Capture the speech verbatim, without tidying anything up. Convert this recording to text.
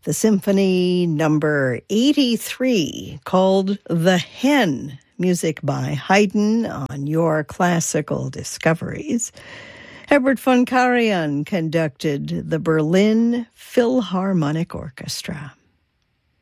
the Symphony number eighty-three, called The Hen, music by Haydn on Your Classical Discoveries. Herbert von Karajan conducted the Berlin Philharmonic Orchestra.